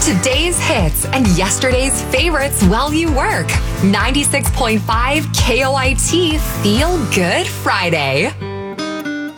today's hits and yesterday's favorites while you work. 96.5 KOIT Feel Good Friday.